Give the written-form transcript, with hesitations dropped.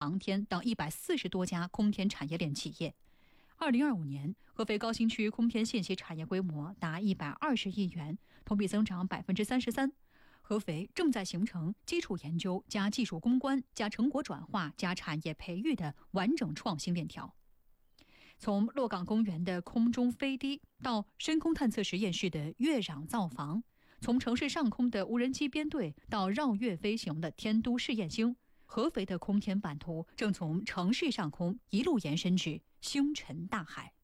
航天等140多家空天产业链企业。2025年，合肥高新区空天信息产业规模达120亿元，同比增长33%。合肥正在形成基础研究加技术攻关加成果转化加产业培育的完整创新链条。从洛岗公园的空中飞滴到深空探测实验室的月壤造房，从城市上空的无人机编队到绕月飞行的天都试验星，合肥的空天版图正从城市上空一路延伸至星辰大海。